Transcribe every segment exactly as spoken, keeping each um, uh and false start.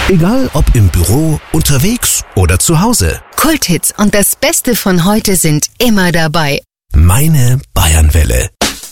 Egal ob im Büro, unterwegs oder zu Hause. Kulthits und das Beste von heute sind immer dabei. Meine Bayernwelle.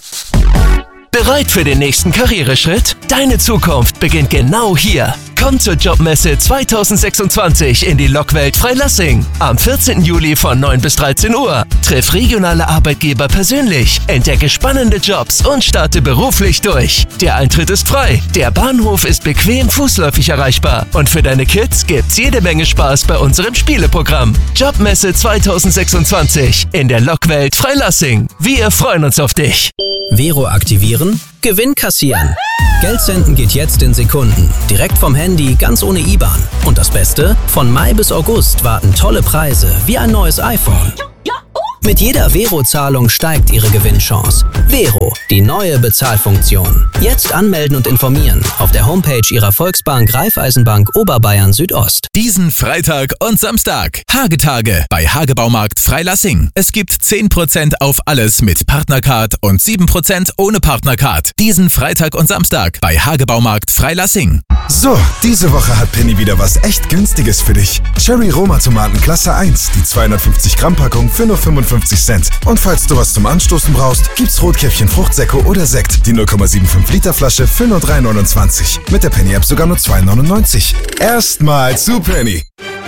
Bereit für den nächsten Karriereschritt? Deine Zukunft beginnt genau hier. Komm zur Jobmesse zwanzig sechsundzwanzig in die Lockwelt Freilassing. Am vierzehnten Juli von neun bis dreizehn Uhr. Triff regionale Arbeitgeber persönlich, entdecke spannende Jobs und starte beruflich durch. Der Eintritt ist frei, der Bahnhof ist bequem fußläufig erreichbar und für deine Kids gibt's jede Menge Spaß bei unserem Spieleprogramm. Jobmesse zwanzig sechsundzwanzig in der Lockwelt Freilassing. Wir freuen uns auf dich. Vero aktivieren, Gewinn kassieren. Geld senden geht jetzt in Sekunden. Direkt vom Handy, ganz ohne I B A N. Und das Beste? Von Mai bis August warten tolle Preise wie ein neues iPhone. Mit jeder Vero-Zahlung steigt Ihre Gewinnchance. Vero, die neue Bezahlfunktion. Jetzt anmelden und informieren auf der Homepage Ihrer Volksbank Raiffeisenbank Oberbayern Südost. Diesen Freitag und Samstag. Hagetage bei Hagebaumarkt Freilassing. Es gibt zehn Prozent auf alles mit Partnercard und sieben Prozent ohne Partnercard. Diesen Freitag und Samstag bei Hagebaumarkt Freilassing. So, diese Woche hat Penny wieder was echt Günstiges für dich. Cherry Roma Tomaten Klasse eins, die zweihundertfünfzig Gramm Packung für nur fünfundfünfzig Cent. Und falls du was zum Anstoßen brauchst, gibt's Rotkäppchen Fruchtsäcke oder Sekt. Die null Komma fünfundsiebzig Liter Flasche für nur drei neunundzwanzig. Mit der Penny App sogar nur zwei neunundneunzig. Erstmal zu Penny.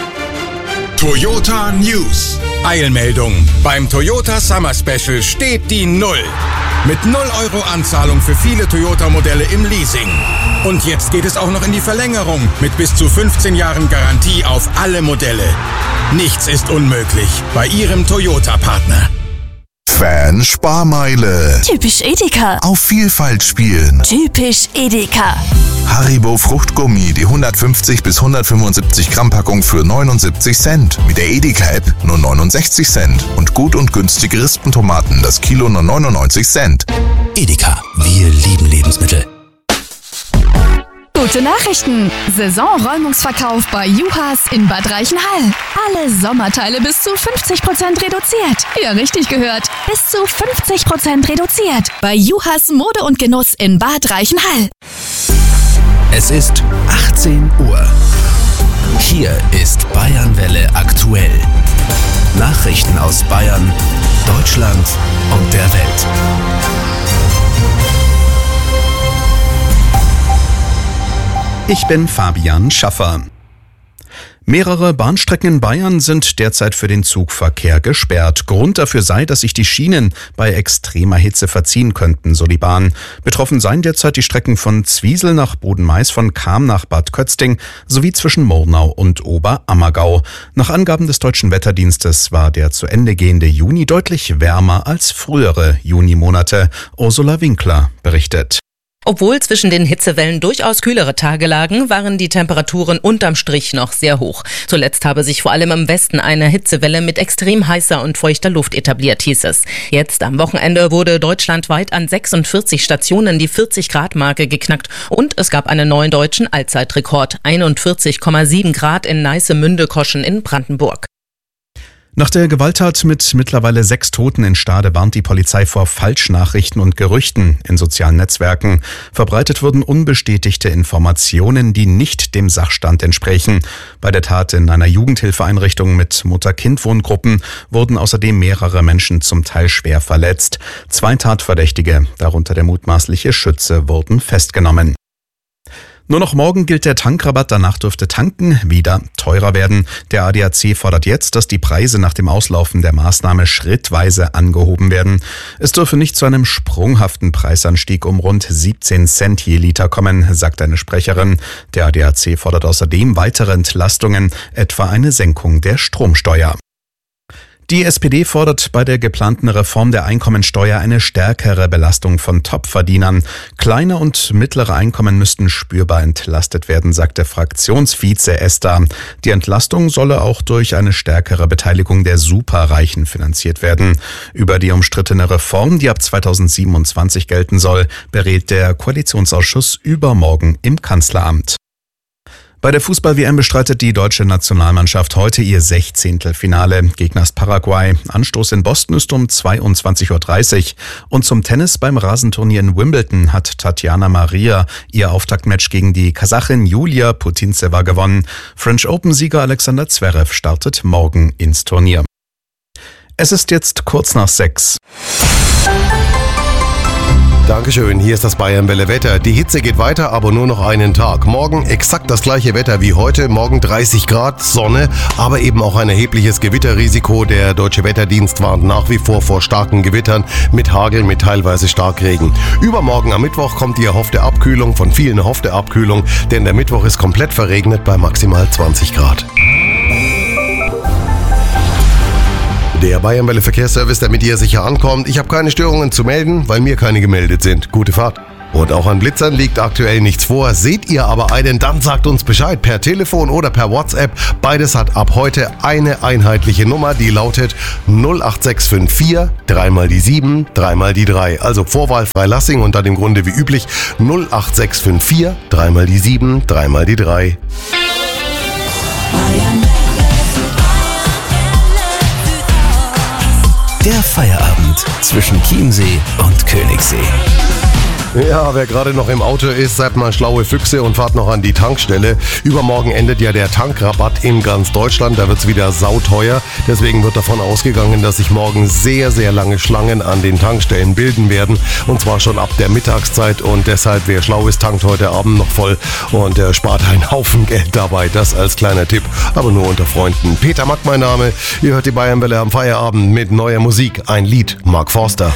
Toyota News. Eilmeldung. Beim Toyota Summer Special steht die Null. Mit null Euro Anzahlung für viele Toyota-Modelle im Leasing. Und jetzt geht es auch noch in die Verlängerung mit bis zu fünfzehn Jahren Garantie auf alle Modelle. Nichts ist unmöglich bei Ihrem Toyota-Partner. Fan-Sparmeile. Typisch Edeka. Auf Vielfalt spielen. Typisch Edeka. Haribo Fruchtgummi, die hundertfünfzig bis hundertfünfundsiebzig Gramm Packung für neunundsiebzig Cent. Mit der Edeka-App nur neunundsechzig Cent. Und gut und günstige Rispentomaten, das Kilo nur neunundneunzig Cent. Edeka, wir lieben Lebensmittel. Gute Nachrichten! Saisonräumungsverkauf bei Juhas in Bad Reichenhall. Alle Sommerteile bis zu fünfzig Prozent reduziert. Ja, richtig gehört. Bis zu fünfzig Prozent reduziert. Bei Juhas Mode und Genuss in Bad Reichenhall. Es ist achtzehn Uhr. Hier ist Bayernwelle aktuell. Nachrichten aus Bayern, Deutschland und der Welt. Ich bin Fabian Schaffer. Mehrere Bahnstrecken in Bayern sind derzeit für den Zugverkehr gesperrt. Grund dafür sei, dass sich die Schienen bei extremer Hitze verziehen könnten, so die Bahn. Betroffen seien derzeit die Strecken von Zwiesel nach Bodenmais, von Cham nach Bad Kötzting sowie zwischen Murnau und Oberammergau. Nach Angaben des Deutschen Wetterdienstes war der zu Ende gehende Juni deutlich wärmer als frühere Junimonate. Ursula Winkler berichtet. Obwohl zwischen den Hitzewellen durchaus kühlere Tage lagen, waren die Temperaturen unterm Strich noch sehr hoch. Zuletzt habe sich vor allem im Westen eine Hitzewelle mit extrem heißer und feuchter Luft etabliert, hieß es. Jetzt am Wochenende wurde deutschlandweit an sechsundvierzig Stationen die vierzig-Grad-Marke geknackt und es gab einen neuen deutschen Allzeitrekord, einundvierzig Komma sieben Grad in Neiße-Münde-Koschen in Brandenburg. Nach der Gewalttat mit mittlerweile sechs Toten in Stade warnt die Polizei vor Falschnachrichten und Gerüchten in sozialen Netzwerken. Verbreitet wurden unbestätigte Informationen, die nicht dem Sachstand entsprechen. Bei der Tat in einer Jugendhilfeeinrichtung mit Mutter-Kind-Wohngruppen wurden außerdem mehrere Menschen zum Teil schwer verletzt. Zwei Tatverdächtige, darunter der mutmaßliche Schütze, wurden festgenommen. Nur noch morgen gilt der Tankrabatt, danach dürfte Tanken wieder teurer werden. Der A D A C fordert jetzt, dass die Preise nach dem Auslaufen der Maßnahme schrittweise angehoben werden. Es dürfe nicht zu einem sprunghaften Preisanstieg um rund siebzehn Cent je Liter kommen, sagt eine Sprecherin. Der A D A C fordert außerdem weitere Entlastungen, etwa eine Senkung der Stromsteuer. Die S P D fordert bei der geplanten Reform der Einkommensteuer eine stärkere Belastung von Topverdienern. Kleine und mittlere Einkommen müssten spürbar entlastet werden, sagte Fraktionsvize Esther. Die Entlastung solle auch durch eine stärkere Beteiligung der Superreichen finanziert werden. Über die umstrittene Reform, die ab zweitausendsiebenundzwanzig gelten soll, berät der Koalitionsausschuss übermorgen im Kanzleramt. Bei der Fußball-W M bestreitet die deutsche Nationalmannschaft heute ihr Sechzehntelfinale. Gegner ist Paraguay. Anstoß in Boston ist um zweiundzwanzig Uhr dreißig. Und zum Tennis beim Rasenturnier in Wimbledon hat Tatjana Maria ihr Auftaktmatch gegen die Kasachin Julia Putintseva gewonnen. French Open-Sieger Alexander Zverev startet morgen ins Turnier. Es ist jetzt kurz nach sechs. Dankeschön, hier ist das Bayern-Welle Wetter. Die Hitze geht weiter, aber nur noch einen Tag. Morgen exakt das gleiche Wetter wie heute. Morgen dreißig Grad, Sonne, aber eben auch ein erhebliches Gewitterrisiko. Der Deutsche Wetterdienst warnt nach wie vor vor starken Gewittern mit Hagel, mit teilweise Starkregen. Übermorgen am Mittwoch kommt die erhoffte Abkühlung, von vielen erhoffte Abkühlung, denn der Mittwoch ist komplett verregnet bei maximal zwanzig Grad. Der Bayern-Welle Verkehrsservice, der mit dir sicher ankommt. Ich habe keine Störungen zu melden, weil mir keine gemeldet sind. Gute Fahrt. Und auch an Blitzern liegt aktuell nichts vor. Seht ihr aber einen, dann sagt uns Bescheid per Telefon oder per WhatsApp. Beides hat ab heute eine einheitliche Nummer, die lautet null acht sechs fünf vier, dreimal die sieben, dreimal die drei. Also Vorwahl Freilassing und dann im Grunde wie üblich null acht sechs fünf vier, dreimal die sieben, dreimal die drei. Der Feierabend zwischen Chiemsee und Königssee. Ja, wer gerade noch im Auto ist, seid mal schlaue Füchse und fahrt noch an die Tankstelle. Übermorgen endet ja der Tankrabatt in ganz Deutschland. Da wird's wieder sauteuer. Deswegen wird davon ausgegangen, dass sich morgen sehr, sehr lange Schlangen an den Tankstellen bilden werden. Und zwar schon ab der Mittagszeit. Und deshalb, wer schlau ist, tankt heute Abend noch voll und äh, spart einen Haufen Geld dabei. Das als kleiner Tipp, aber nur unter Freunden. Peter Mack mein Name. Ihr hört die Bayern-Welle am Feierabend mit neuer Musik. Ein Lied, Mark Forster.